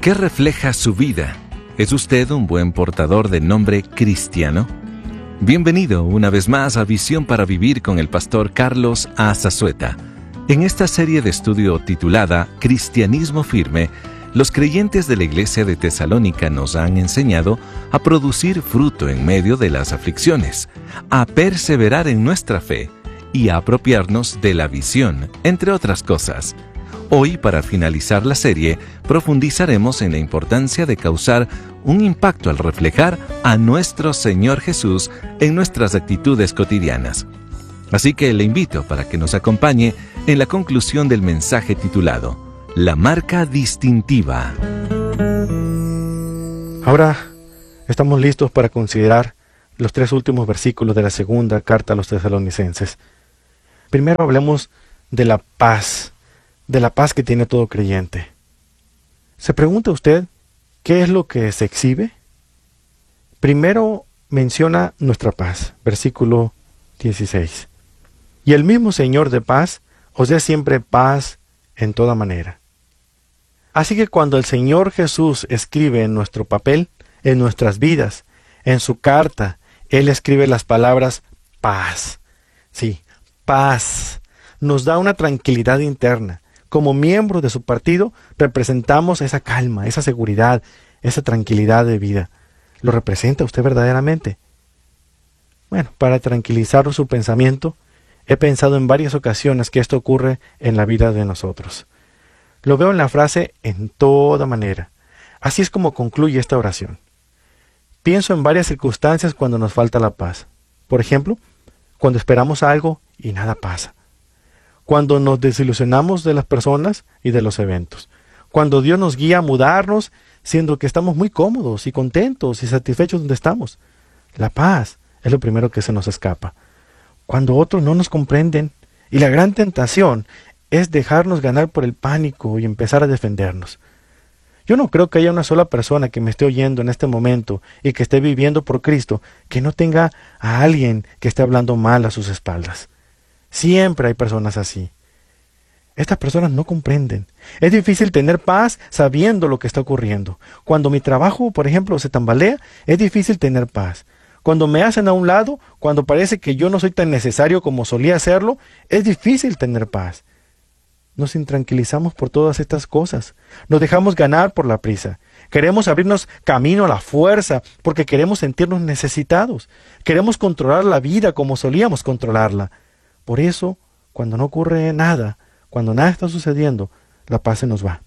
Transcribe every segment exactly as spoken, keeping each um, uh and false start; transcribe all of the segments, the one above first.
¿Qué refleja su vida? ¿Es usted un buen portador del nombre cristiano? Bienvenido una vez más a Visión para Vivir con el pastor Carlos A. Zazueta. En esta serie de estudio titulada Cristianismo Firme, los creyentes de la iglesia de Tesalónica nos han enseñado a producir fruto en medio de las aflicciones, a perseverar en nuestra fe y a apropiarnos de la visión, entre otras cosas. Hoy, para finalizar la serie, profundizaremos en la importancia de causar un impacto al reflejar a nuestro Señor Jesús en nuestras actitudes cotidianas. Así que le invito para que nos acompañe en la conclusión del mensaje titulado La marca distintiva. Ahora estamos listos para considerar los tres últimos versículos de la segunda carta a los tesalonicenses. Primero hablemos de la paz, de la paz que tiene todo creyente. ¿Se pregunta usted qué es lo que se exhibe? Primero menciona nuestra paz, versículo dieciséis. Y el mismo Señor de paz os dé siempre paz en toda manera. Así que cuando el Señor Jesús escribe en nuestro papel, en nuestras vidas, en su carta, Él escribe las palabras paz. Sí, paz. Nos da una tranquilidad interna. Como miembros de su partido, representamos esa calma, esa seguridad, esa tranquilidad de vida. ¿Lo representa usted verdaderamente? Bueno, para tranquilizar su pensamiento, he pensado en varias ocasiones que esto ocurre en la vida de nosotros. Lo veo en la frase en toda manera. Así es como concluye esta oración. Pienso en varias circunstancias cuando nos falta la paz. Por ejemplo, cuando esperamos algo y nada pasa. Cuando nos desilusionamos de las personas y de los eventos. Cuando Dios nos guía a mudarnos, siendo que estamos muy cómodos y contentos y satisfechos donde estamos. La paz es lo primero que se nos escapa. Cuando otros no nos comprenden, y la gran tentación es dejarnos ganar por el pánico y empezar a defendernos. Yo no creo que haya una sola persona que me esté oyendo en este momento y que esté viviendo por Cristo que no tenga a alguien que esté hablando mal a sus espaldas. Siempre hay personas así. Estas personas no comprenden. Es difícil tener paz sabiendo lo que está ocurriendo. Cuando mi trabajo, por ejemplo, se tambalea, es difícil tener paz. Cuando me hacen a un lado, cuando parece que yo no soy tan necesario como solía serlo, es difícil tener paz. Nos intranquilizamos por todas estas cosas. Nos dejamos ganar por la prisa. Queremos abrirnos camino a la fuerza porque queremos sentirnos necesitados. Queremos controlar la vida como solíamos controlarla. Por eso, cuando no ocurre nada, cuando nada está sucediendo, la paz se nos va.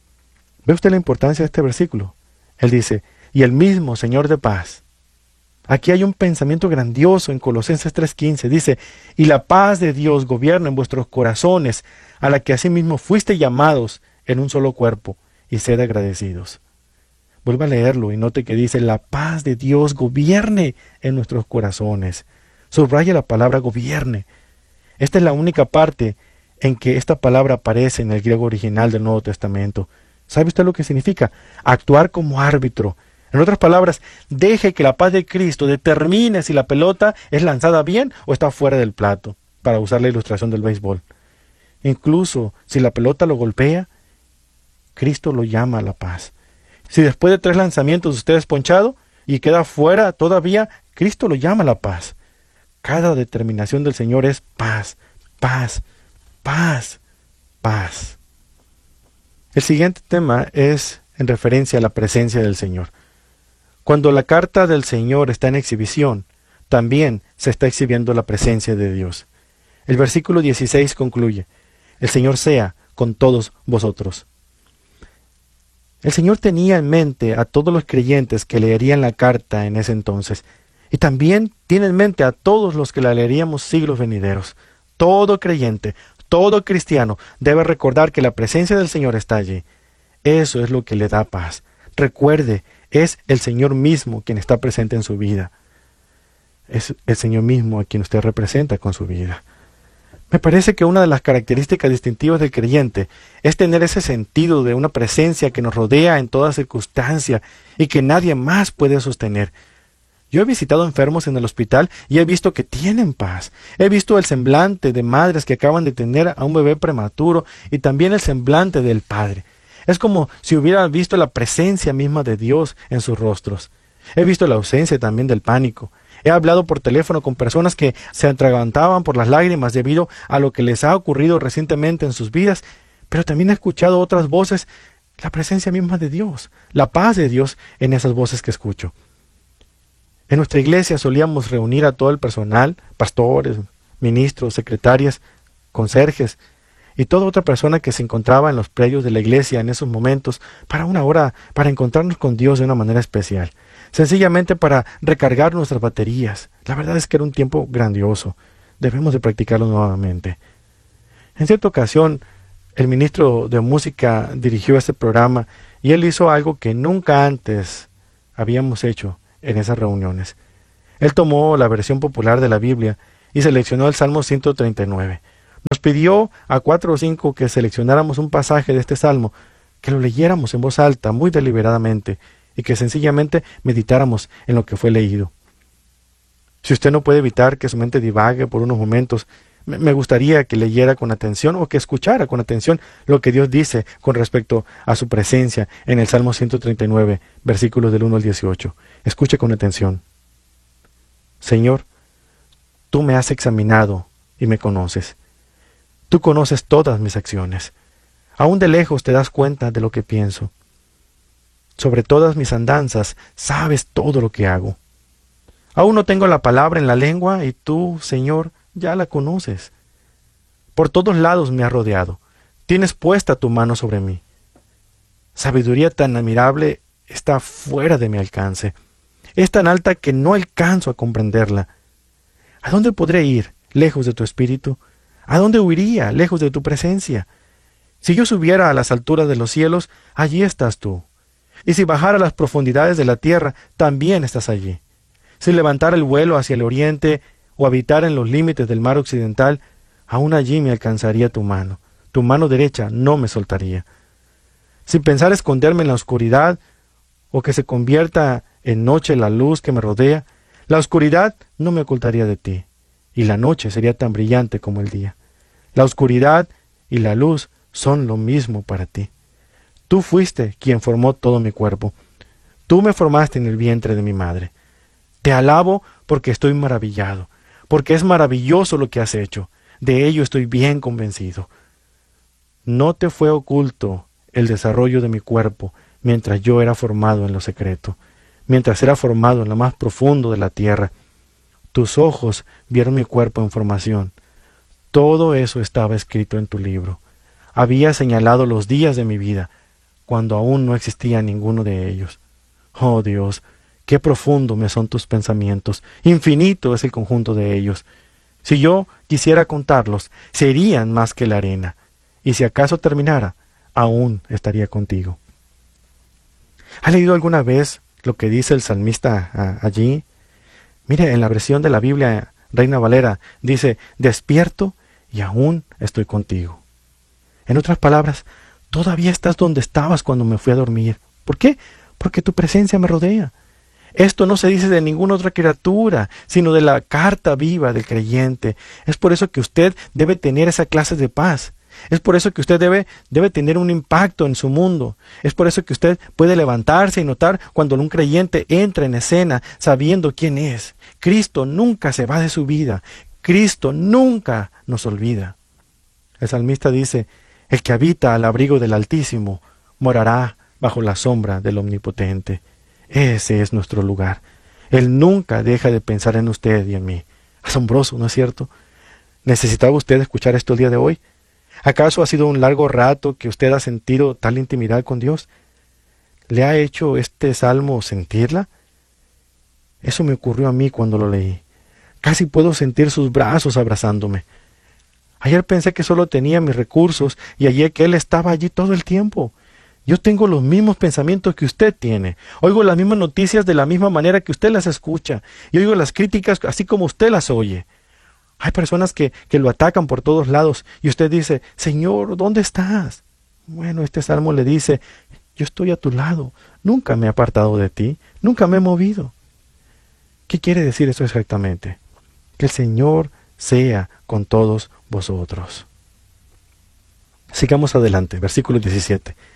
¿Ve usted la importancia de este versículo? Él dice, y el mismo Señor de paz. Aquí hay un pensamiento grandioso en Colosenses tres quince. Dice, y la paz de Dios gobierna en vuestros corazones, a la que asimismo fuiste llamados en un solo cuerpo, y sed agradecidos. Vuelva a leerlo y note que dice, la paz de Dios gobierne en nuestros corazones. Subraya la palabra gobierne. Esta es la única parte en que esta palabra aparece en el griego original del Nuevo Testamento. ¿Sabe usted lo que significa? Actuar como árbitro. En otras palabras, deje que la paz de Cristo determine si la pelota es lanzada bien o está fuera del plato, para usar la ilustración del béisbol. Incluso si la pelota lo golpea, Cristo lo llama a la paz. Si después de tres lanzamientos usted es ponchado y queda fuera todavía, Cristo lo llama a la paz. Cada determinación del Señor es paz, paz, paz, paz. El siguiente tema es en referencia a la presencia del Señor. Cuando la carta del Señor está en exhibición, también se está exhibiendo la presencia de Dios. El versículo dieciséis concluye, el Señor sea con todos vosotros. El Señor tenía en mente a todos los creyentes que leerían la carta en ese entonces, y también tiene en mente a todos los que la leeríamos siglos venideros. Todo creyente, todo cristiano debe recordar que la presencia del Señor está allí. Eso es lo que le da paz. Recuerde, es el Señor mismo quien está presente en su vida. Es el Señor mismo a quien usted representa con su vida. Me parece que una de las características distintivas del creyente es tener ese sentido de una presencia que nos rodea en toda circunstancia y que nadie más puede sostener. Yo he visitado enfermos en el hospital y he visto que tienen paz. He visto el semblante de madres que acaban de tener a un bebé prematuro y también el semblante del padre. Es como si hubiera visto la presencia misma de Dios en sus rostros. He visto la ausencia también del pánico. He hablado por teléfono con personas que se atragantaban por las lágrimas debido a lo que les ha ocurrido recientemente en sus vidas, pero también he escuchado otras voces, la presencia misma de Dios, la paz de Dios en esas voces que escucho. En nuestra iglesia solíamos reunir a todo el personal, pastores, ministros, secretarias, conserjes y toda otra persona que se encontraba en los predios de la iglesia en esos momentos para una hora, para encontrarnos con Dios de una manera especial, sencillamente para recargar nuestras baterías. La verdad es que era un tiempo grandioso. Debemos de practicarlo nuevamente. En cierta ocasión, el ministro de música dirigió este programa y él hizo algo que nunca antes habíamos hecho en esas reuniones. Él tomó la versión popular de la Biblia y seleccionó el Salmo ciento treinta y nueve. Nos pidió a cuatro o cinco que seleccionáramos un pasaje de este salmo, que lo leyéramos en voz alta, muy deliberadamente, y que sencillamente meditáramos en lo que fue leído. Si usted no puede evitar que su mente divague por unos momentos, me gustaría que leyera con atención o que escuchara con atención lo que Dios dice con respecto a su presencia en el Salmo ciento treinta y nueve, versículos del uno al dieciocho. Escuche con atención. Señor, tú me has examinado y me conoces. Tú conoces todas mis acciones. Aún de lejos te das cuenta de lo que pienso. Sobre todas mis andanzas sabes todo lo que hago. Aún no tengo la palabra en la lengua y tú, Señor, ya la conoces. Por todos lados me has rodeado. Tienes puesta tu mano sobre mí. Sabiduría tan admirable está fuera de mi alcance. Es tan alta que no alcanzo a comprenderla. ¿A dónde podré ir lejos de tu espíritu? ¿A dónde huiría lejos de tu presencia? Si yo subiera a las alturas de los cielos, allí estás tú. Y si bajara a las profundidades de la tierra, también estás allí. Si levantara el vuelo hacia el oriente, o habitara en los límites del mar occidental, aún allí me alcanzaría tu mano. Tu mano derecha no me soltaría. Si pensara esconderme en la oscuridad, o que se convierta en noche la luz que me rodea, la oscuridad no me ocultaría de ti, y la noche sería tan brillante como el día. La oscuridad y la luz son lo mismo para ti. Tú fuiste quien formó todo mi cuerpo. Tú me formaste en el vientre de mi madre. Te alabo porque estoy maravillado, porque es maravilloso lo que has hecho. De ello estoy bien convencido. No te fue oculto el desarrollo de mi cuerpo mientras yo era formado en lo secreto, mientras era formado en lo más profundo de la tierra. Tus ojos vieron mi cuerpo en formación. Todo eso estaba escrito en tu libro. Había señalado los días de mi vida, cuando aún no existía ninguno de ellos. Oh Dios, qué profundo me son tus pensamientos, infinito es el conjunto de ellos. Si yo quisiera contarlos, serían más que la arena, y si acaso terminara, aún estaría contigo. ¿Ha leído alguna vez lo que dice el salmista a, allí? Mire, en la versión de la Biblia Reina Valera dice, despierto y aún estoy contigo. En otras palabras, todavía estás donde estabas cuando me fui a dormir. ¿Por qué? Porque tu presencia me rodea. Esto no se dice de ninguna otra criatura, sino de la carta viva del creyente. Es por eso que usted debe tener esa clase de paz. Es por eso que usted debe, debe tener un impacto en su mundo. Es por eso que usted puede levantarse y notar cuando un creyente entra en escena sabiendo quién es. Cristo nunca se va de su vida. Cristo nunca nos olvida. El salmista dice, el que habita al abrigo del Altísimo morará bajo la sombra del Omnipotente. Ese es nuestro lugar. Él nunca deja de pensar en usted y en mí. Asombroso, ¿no es cierto? ¿Necesitaba usted escuchar esto el día de hoy? ¿Acaso ha sido un largo rato que usted ha sentido tal intimidad con Dios? ¿Le ha hecho este salmo sentirla? Eso me ocurrió a mí cuando lo leí. Casi puedo sentir sus brazos abrazándome. Ayer pensé que solo tenía mis recursos y hallé que Él estaba allí todo el tiempo. Yo tengo los mismos pensamientos que usted tiene. Oigo las mismas noticias de la misma manera que usted las escucha. Y oigo las críticas así como usted las oye. Hay personas que, que lo atacan por todos lados y usted dice, Señor, ¿dónde estás? Bueno, este salmo le dice, yo estoy a tu lado. Nunca me he apartado de ti. Nunca me he movido. ¿Qué quiere decir eso exactamente? Que el Señor sea con todos vosotros. Sigamos adelante, versículo diecisiete.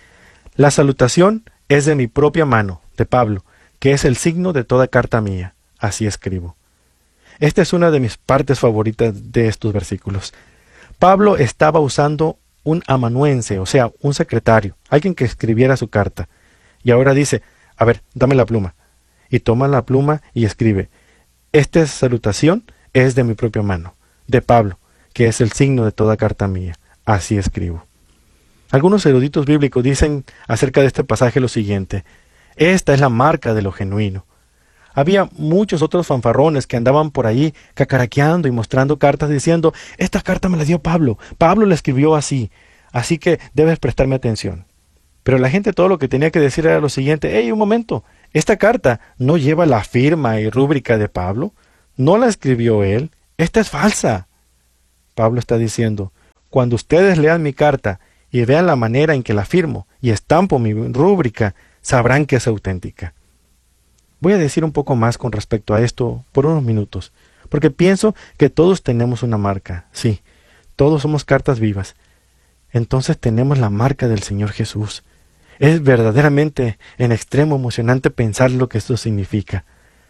La salutación es de mi propia mano, de Pablo, que es el signo de toda carta mía. Así escribo. Esta es una de mis partes favoritas de estos versículos. Pablo estaba usando un amanuense, o sea, un secretario, alguien que escribiera su carta. Y ahora dice, a ver, dame la pluma. Y toma la pluma y escribe, esta salutación es de mi propia mano, de Pablo, que es el signo de toda carta mía. Así escribo. Algunos eruditos bíblicos dicen acerca de este pasaje lo siguiente, esta es la marca de lo genuino. Había muchos otros fanfarrones que andaban por ahí cacaraqueando y mostrando cartas diciendo, esta carta me la dio Pablo, Pablo la escribió así, así que debes prestarme atención. Pero la gente todo lo que tenía que decir era lo siguiente, hey, un momento, esta carta no lleva la firma y rúbrica de Pablo, no la escribió él, esta es falsa. Pablo está diciendo, cuando ustedes lean mi carta y vean la manera en que la firmo y estampo mi rúbrica, sabrán que es auténtica. Voy a decir un poco más con respecto a esto por unos minutos, porque pienso que todos tenemos una marca, sí, todos somos cartas vivas. Entonces tenemos la marca del Señor Jesús. Es verdaderamente en extremo emocionante pensar lo que esto significa.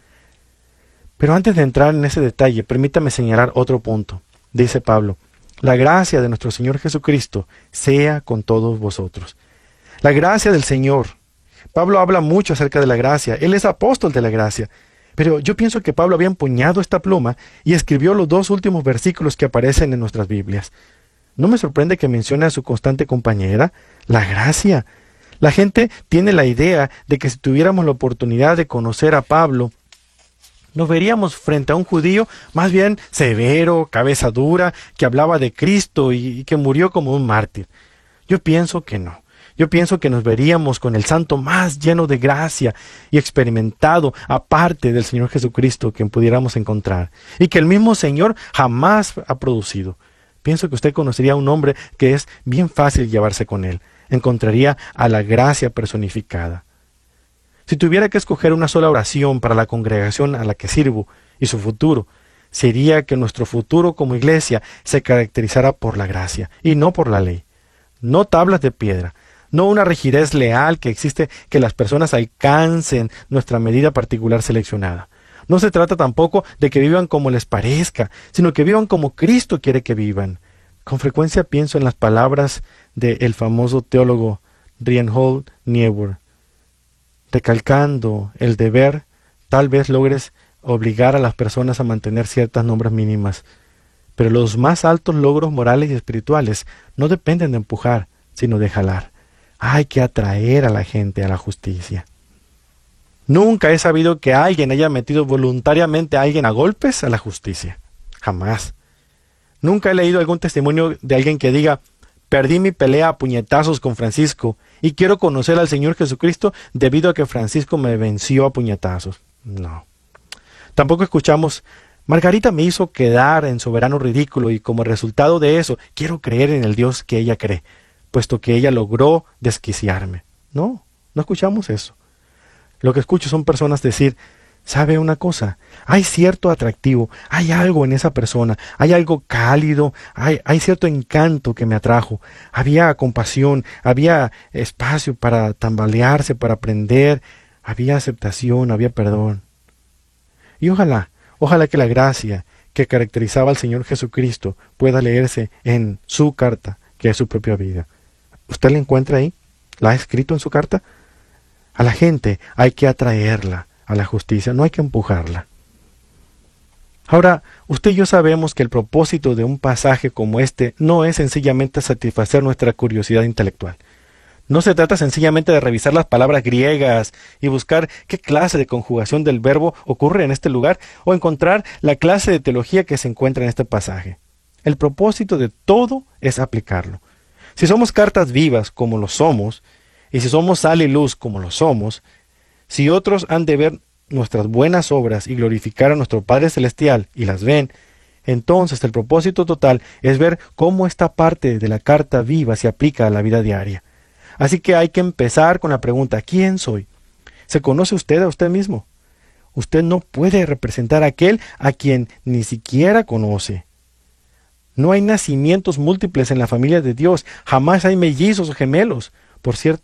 Pero antes de entrar en ese detalle, permítame señalar otro punto. Dice Pablo, la gracia de nuestro Señor Jesucristo sea con todos vosotros. La gracia del Señor. Pablo habla mucho acerca de la gracia. Él es apóstol de la gracia. Pero yo pienso que Pablo había empuñado esta pluma y escribió los dos últimos versículos que aparecen en nuestras Biblias. No me sorprende que mencione a su constante compañera, la gracia. La gente tiene la idea de que si tuviéramos la oportunidad de conocer a Pablo, nos veríamos frente a un judío más bien severo, cabeza dura, que hablaba de Cristo y, y que murió como un mártir. Yo pienso que no. Yo pienso que nos veríamos con el santo más lleno de gracia y experimentado aparte del Señor Jesucristo que pudiéramos encontrar y que el mismo Señor jamás ha producido. Pienso que usted conocería a un hombre que es bien fácil llevarse con él. Encontraría a la gracia personificada. Si tuviera que escoger una sola oración para la congregación a la que sirvo y su futuro, sería que nuestro futuro como iglesia se caracterizara por la gracia y no por la ley. No tablas de piedra. No una rigidez leal que existe que las personas alcancen nuestra medida particular seleccionada. No se trata tampoco de que vivan como les parezca, sino que vivan como Cristo quiere que vivan. Con frecuencia pienso en las palabras del famoso teólogo Reinhold Niebuhr. Recalcando el deber, tal vez logres obligar a las personas a mantener ciertas normas mínimas. Pero los más altos logros morales y espirituales no dependen de empujar, sino de jalar. Hay que atraer a la gente a la justicia. Nunca he sabido que alguien haya metido voluntariamente a alguien a golpes a la justicia. Jamás. Nunca he leído algún testimonio de alguien que diga, perdí mi pelea a puñetazos con Francisco y quiero conocer al Señor Jesucristo debido a que Francisco me venció a puñetazos. No. Tampoco escuchamos, Margarita me hizo quedar en soberano ridículo y como resultado de eso quiero creer en el Dios que ella cree, puesto que ella logró desquiciarme. No, no escuchamos eso. Lo que escucho son personas decir, ¿sabe una cosa? Hay cierto atractivo, hay algo en esa persona, hay algo cálido, hay, hay cierto encanto que me atrajo. Había compasión, había espacio para tambalearse, para aprender, había aceptación, había perdón. Y ojalá, ojalá que la gracia que caracterizaba al Señor Jesucristo pueda leerse en su carta, que es su propia vida. ¿Usted la encuentra ahí? ¿La ha escrito en su carta? A la gente hay que atraerla a la justicia, no hay que empujarla. Ahora, usted y yo sabemos que el propósito de un pasaje como este no es sencillamente satisfacer nuestra curiosidad intelectual. No se trata sencillamente de revisar las palabras griegas y buscar qué clase de conjugación del verbo ocurre en este lugar o encontrar la clase de teología que se encuentra en este pasaje. El propósito de todo es aplicarlo. Si somos cartas vivas como lo somos, y si somos sal y luz como lo somos, si otros han de ver nuestras buenas obras y glorificar a nuestro Padre Celestial y las ven, entonces el propósito total es ver cómo esta parte de la carta viva se aplica a la vida diaria. Así que hay que empezar con la pregunta, ¿quién soy? ¿Se conoce usted a usted mismo? Usted no puede representar a aquel a quien ni siquiera conoce. No hay nacimientos múltiples en la familia de Dios, jamás hay mellizos o gemelos. Por cierto,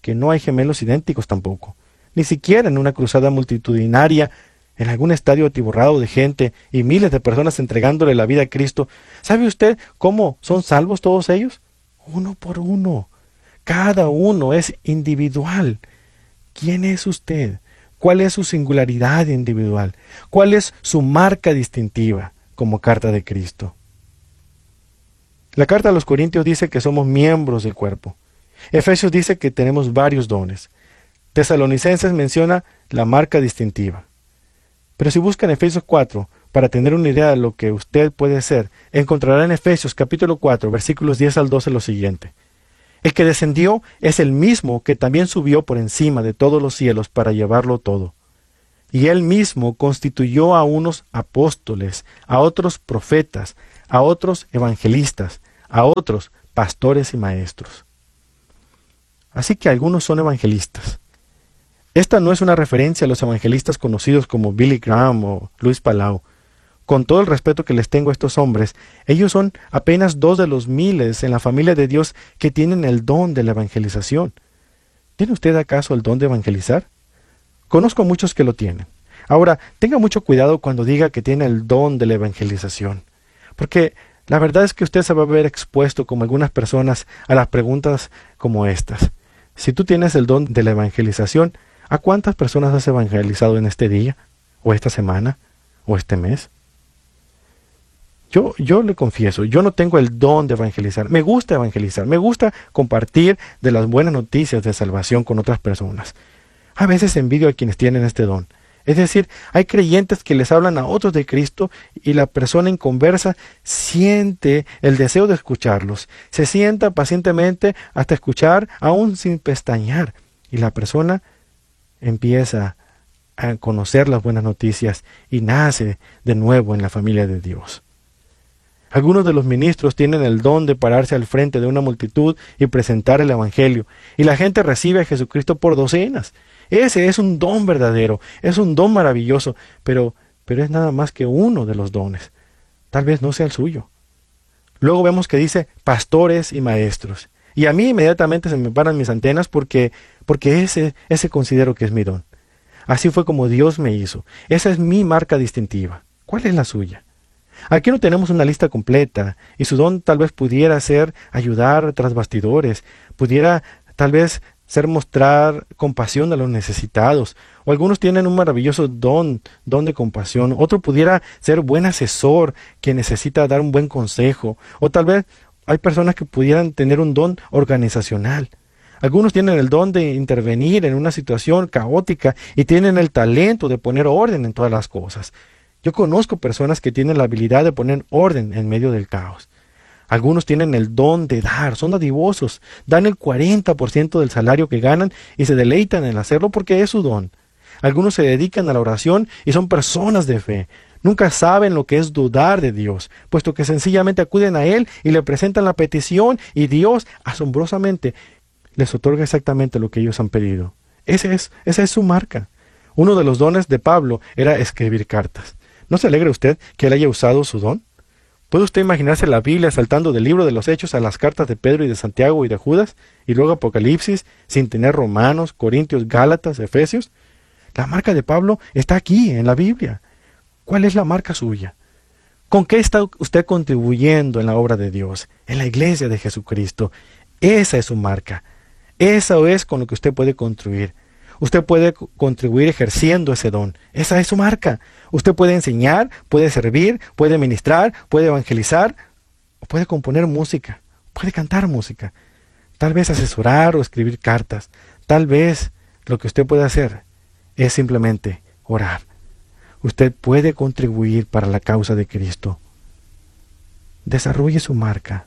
que no hay gemelos idénticos tampoco. Ni siquiera en una cruzada multitudinaria, en algún estadio atiborrado de gente y miles de personas entregándole la vida a Cristo. ¿Sabe usted cómo son salvos todos ellos? Uno por uno. Cada uno es individual. ¿Quién es usted? ¿Cuál es su singularidad individual? ¿Cuál es su marca distintiva como carta de Cristo? La carta a los Corintios dice que somos miembros del cuerpo. Efesios dice que tenemos varios dones. Tesalonicenses menciona la marca distintiva. Pero si buscan Efesios cuatro, para tener una idea de lo que usted puede ser, encontrará en Efesios capítulo cuatro, versículos diez al doce lo siguiente. El que descendió es el mismo que también subió por encima de todos los cielos para llevarlo todo. Y él mismo constituyó a unos apóstoles, a otros profetas, a otros evangelistas, a otros pastores y maestros. Así que algunos son evangelistas. Esta no es una referencia a los evangelistas conocidos como Billy Graham o Luis Palau. Con todo el respeto que les tengo a estos hombres, ellos son apenas dos de los miles en la familia de Dios que tienen el don de la evangelización. ¿Tiene usted acaso el don de evangelizar? Conozco muchos que lo tienen. Ahora, tenga mucho cuidado cuando diga que tiene el don de la evangelización, porque la verdad es que usted se va a ver expuesto, como algunas personas, a las preguntas como estas. Si tú tienes el don de la evangelización, ¿a cuántas personas has evangelizado en este día, o esta semana, o este mes? Yo, yo le confieso, yo no tengo el don de evangelizar. Me gusta evangelizar, me gusta compartir de las buenas noticias de salvación con otras personas. A veces envidio a quienes tienen este don. Es decir, hay creyentes que les hablan a otros de Cristo y la persona en conversa siente el deseo de escucharlos. Se sienta pacientemente hasta escuchar, aún sin pestañear. Y la persona empieza a conocer las buenas noticias y nace de nuevo en la familia de Dios. Algunos de los ministros tienen el don de pararse al frente de una multitud y presentar el Evangelio, y la gente recibe a Jesucristo por docenas. Ese es un don verdadero, es un don maravilloso, pero, pero es nada más que uno de los dones. Tal vez no sea el suyo. Luego vemos que dice pastores y maestros. Y a mí inmediatamente se me paran mis antenas porque, porque ese, ese considero que es mi don. Así fue como Dios me hizo. Esa es mi marca distintiva. ¿Cuál es la suya? Aquí no tenemos una lista completa, y su don tal vez pudiera ser ayudar tras bastidores, pudiera tal vez ser mostrar compasión a los necesitados, o algunos tienen un maravilloso don, don de compasión, otro pudiera ser buen asesor que necesita dar un buen consejo, o tal vez hay personas que pudieran tener un don organizacional. Algunos tienen el don de intervenir en una situación caótica y tienen el talento de poner orden en todas las cosas. Yo conozco personas que tienen la habilidad de poner orden en medio del caos. Algunos tienen el don de dar, son dadivosos, dan el cuarenta por ciento del salario que ganan y se deleitan en hacerlo porque es su don. Algunos se dedican a la oración y son personas de fe. Nunca saben lo que es dudar de Dios, puesto que sencillamente acuden a Él y le presentan la petición y Dios, asombrosamente, les otorga exactamente lo que ellos han pedido. Ese es, esa es su marca. Uno de los dones de Pablo era escribir cartas. ¿No se alegra usted que él haya usado su don? ¿Puede usted imaginarse la Biblia saltando del libro de los Hechos a las cartas de Pedro y de Santiago y de Judas, y luego Apocalipsis, sin tener Romanos, Corintios, Gálatas, Efesios? La marca de Pablo está aquí, en la Biblia. ¿Cuál es la marca suya? ¿Con qué está usted contribuyendo en la obra de Dios, en la iglesia de Jesucristo? Esa es su marca. Eso es con lo que usted puede contribuir. Usted puede contribuir ejerciendo ese don. Esa es su marca. Usted puede enseñar, puede servir, puede ministrar, puede evangelizar, o puede componer música, puede cantar música, tal vez asesorar o escribir cartas. Tal vez lo que usted puede hacer es simplemente orar. Usted puede contribuir para la causa de Cristo. Desarrolle su marca.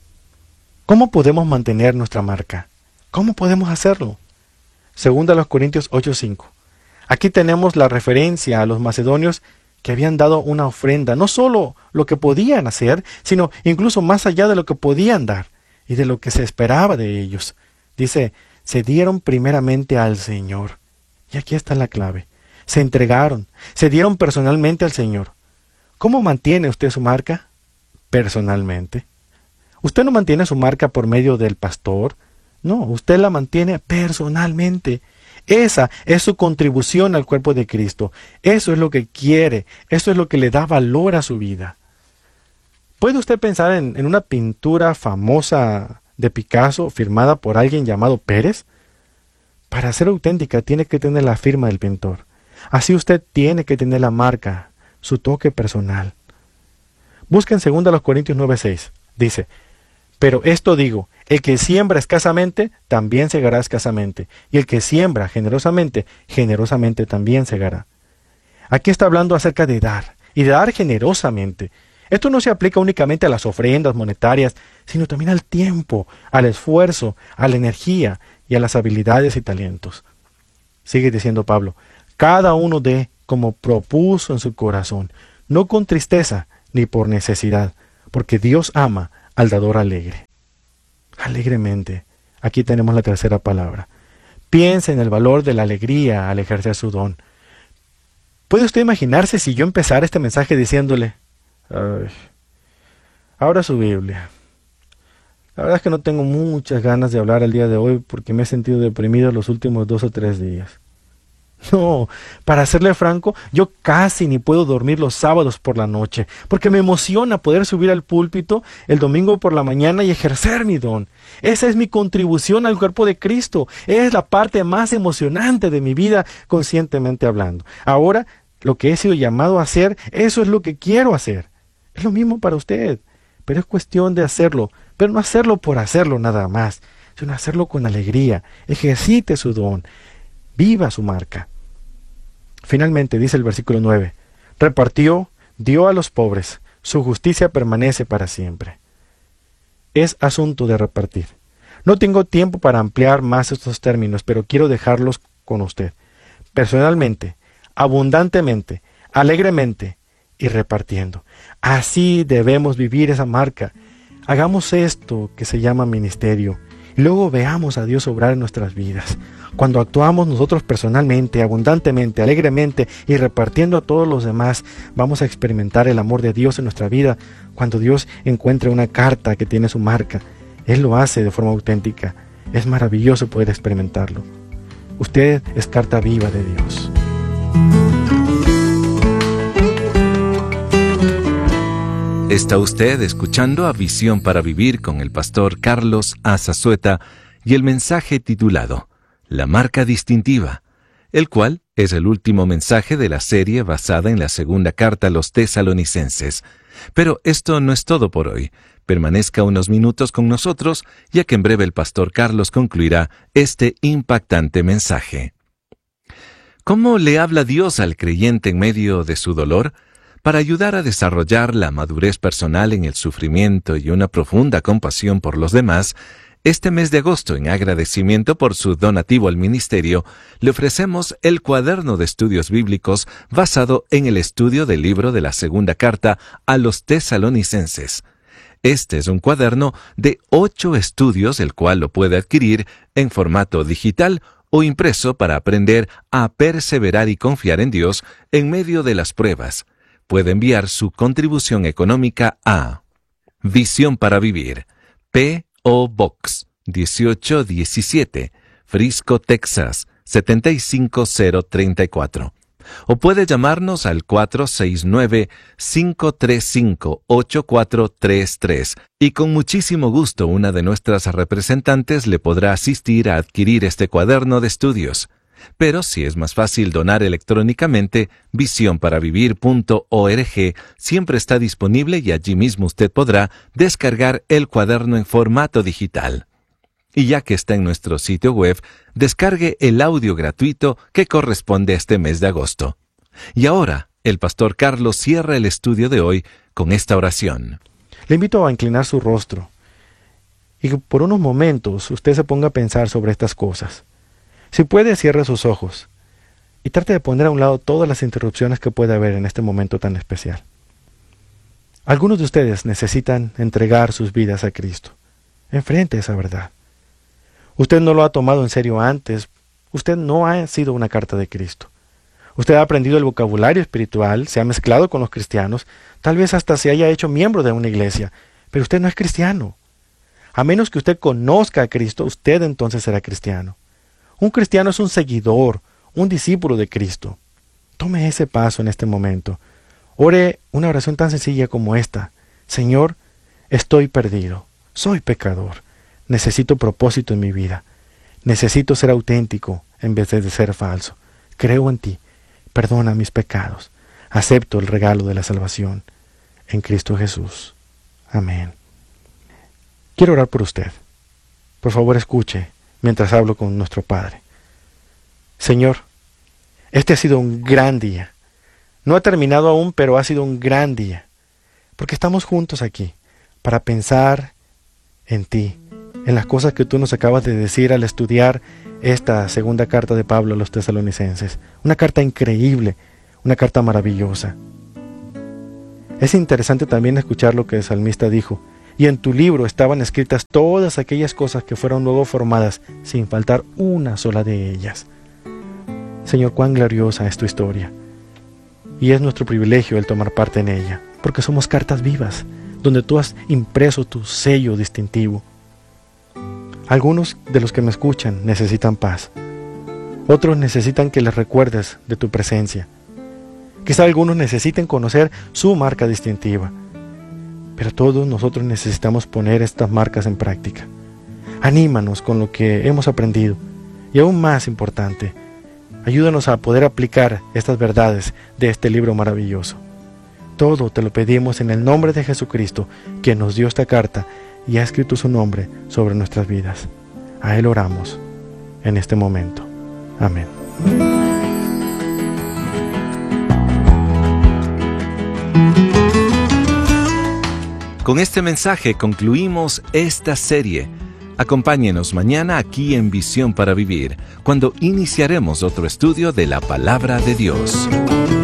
¿Cómo podemos mantener nuestra marca? ¿Cómo podemos hacerlo? Segunda a los Corintios ocho cinco. Aquí tenemos la referencia a los macedonios que habían dado una ofrenda, no solo lo que podían hacer, sino incluso más allá de lo que podían dar y de lo que se esperaba de ellos. Dice, se dieron primeramente al Señor. Y aquí está la clave. Se entregaron, se dieron personalmente al Señor. ¿Cómo mantiene usted su marca? Personalmente. Usted no mantiene su marca por medio del pastor, No, usted la mantiene personalmente. Esa es su contribución al cuerpo de Cristo. Eso es lo que quiere. Eso es lo que le da valor a su vida. ¿Puede usted pensar en, en una pintura famosa de Picasso firmada por alguien llamado Pérez? Para ser auténtica tiene que tener la firma del pintor. Así usted tiene que tener la marca, su toque personal. Busquen dos Corintios nueve seis. Dice: pero esto digo, el que siembra escasamente, también segará escasamente, y el que siembra generosamente, generosamente también segará. Aquí está hablando acerca de dar, y de dar generosamente. Esto no se aplica únicamente a las ofrendas monetarias, sino también al tiempo, al esfuerzo, a la energía y a las habilidades y talentos. Sigue diciendo Pablo: cada uno dé como propuso en su corazón, no con tristeza ni por necesidad, porque Dios ama al dador alegre. Alegremente. Aquí tenemos la tercera palabra. Piensa en el valor de la alegría al ejercer su don. ¿Puede usted imaginarse si yo empezara este mensaje diciéndole: ay, abra su Biblia? La verdad es que no tengo muchas ganas de hablar el día de hoy porque me he sentido deprimido los últimos dos o tres días. No, para serle franco, yo casi ni puedo dormir los sábados por la noche, porque me emociona poder subir al púlpito el domingo por la mañana y ejercer mi don. Esa es mi contribución al cuerpo de Cristo. Es la parte más emocionante de mi vida, conscientemente hablando. Ahora, lo que he sido llamado a hacer, eso es lo que quiero hacer. Es lo mismo para usted, pero es cuestión de hacerlo, pero no hacerlo por hacerlo nada más, sino hacerlo con alegría. Ejercite su don. Viva su marca. Finalmente dice el versículo nueve: repartió, dio a los pobres, su justicia permanece para siempre. Es asunto de repartir. No tengo tiempo para ampliar más estos términos, pero quiero dejarlos con usted. Personalmente, abundantemente, alegremente y repartiendo. Así debemos vivir esa marca. Hagamos esto que se llama ministerio. Y luego veamos a Dios obrar en nuestras vidas. Cuando actuamos nosotros personalmente, abundantemente, alegremente y repartiendo a todos los demás, vamos a experimentar el amor de Dios en nuestra vida. Cuando Dios encuentre una carta que tiene su marca, Él lo hace de forma auténtica. Es maravilloso poder experimentarlo. Usted es carta viva de Dios. Está usted escuchando a Visión para Vivir con el pastor Carlos Azazueta y el mensaje titulado La marca distintiva, el cual es el último mensaje de la serie basada en la segunda carta a los tesalonicenses. Pero esto no es todo por hoy. Permanezca unos minutos con nosotros, ya que en breve el pastor Carlos concluirá este impactante mensaje. ¿Cómo le habla Dios al creyente en medio de su dolor? Para ayudar a desarrollar la madurez personal en el sufrimiento y una profunda compasión por los demás, este mes de agosto, en agradecimiento por su donativo al ministerio, le ofrecemos el cuaderno de estudios bíblicos basado en el estudio del libro de la segunda carta a los tesalonicenses. Este es un cuaderno de ocho estudios, el cual lo puede adquirir en formato digital o impreso para aprender a perseverar y confiar en Dios en medio de las pruebas. Puede enviar su contribución económica a Visión para Vivir, P O Box dieciocho diecisiete, Frisco, Texas setenta y cinco cero treinta y cuatro. O puede llamarnos al cuatro seis nueve, cinco tres cinco, ocho cuatro tres tres y con muchísimo gusto una de nuestras representantes le podrá asistir a adquirir este cuaderno de estudios. Pero si es más fácil donar electrónicamente, visión para vivir punto org siempre está disponible y allí mismo usted podrá descargar el cuaderno en formato digital. Y ya que está en nuestro sitio web, descargue el audio gratuito que corresponde a este mes de agosto. Y ahora, el pastor Carlos cierra el estudio de hoy con esta oración. Le invito a inclinar su rostro y que por unos momentos usted se ponga a pensar sobre estas cosas. Si puede, cierre sus ojos y trate de poner a un lado todas las interrupciones que puede haber en este momento tan especial. Algunos de ustedes necesitan entregar sus vidas a Cristo. Enfrente esa verdad. Usted no lo ha tomado en serio antes. Usted no ha sido una carta de Cristo. Usted ha aprendido el vocabulario espiritual, se ha mezclado con los cristianos, tal vez hasta se haya hecho miembro de una iglesia, pero usted no es cristiano. A menos que usted conozca a Cristo, usted entonces será cristiano. Un cristiano es un seguidor, un discípulo de Cristo. Tome ese paso en este momento. Ore una oración tan sencilla como esta. Señor, estoy perdido, soy pecador, necesito propósito en mi vida, necesito ser auténtico en vez de ser falso. Creo en ti, perdona mis pecados, acepto el regalo de la salvación en Cristo Jesús. Amén. Quiero orar por usted. Por favor, escuche mientras hablo con nuestro Padre. Señor, este ha sido un gran día. No ha terminado aún, pero ha sido un gran día, porque estamos juntos aquí para pensar en ti, en las cosas que tú nos acabas de decir al estudiar esta segunda carta de Pablo a los tesalonicenses. Una carta increíble, una carta maravillosa. Es interesante también escuchar lo que el salmista dijo. Y en tu libro estaban escritas todas aquellas cosas que fueron luego formadas, sin faltar una sola de ellas. Señor, cuán gloriosa es tu historia. Y es nuestro privilegio el tomar parte en ella, porque somos cartas vivas, donde tú has impreso tu sello distintivo. Algunos de los que me escuchan necesitan paz. Otros necesitan que les recuerdes de tu presencia. Quizá algunos necesiten conocer su marca distintiva. Pero todos nosotros necesitamos poner estas marcas en práctica. Anímanos con lo que hemos aprendido. Y aún más importante, ayúdanos a poder aplicar estas verdades de este libro maravilloso. Todo te lo pedimos en el nombre de Jesucristo, quien nos dio esta carta y ha escrito su nombre sobre nuestras vidas. A Él oramos en este momento. Amén. Con este mensaje concluimos esta serie. Acompáñenos mañana aquí en Visión para Vivir, cuando iniciaremos otro estudio de la Palabra de Dios.